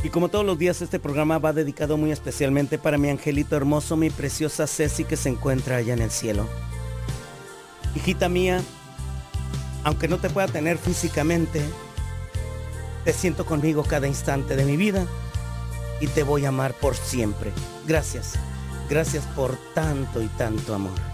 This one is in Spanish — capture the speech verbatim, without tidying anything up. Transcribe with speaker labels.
Speaker 1: Y como todos los días, este programa va dedicado muy especialmente para mi angelito hermoso, mi preciosa Ceci, que se encuentra allá en el cielo. Hijita mía, aunque no te pueda tener físicamente, te siento conmigo cada instante de mi vida y te voy a amar por siempre. Gracias, gracias por tanto y tanto amor.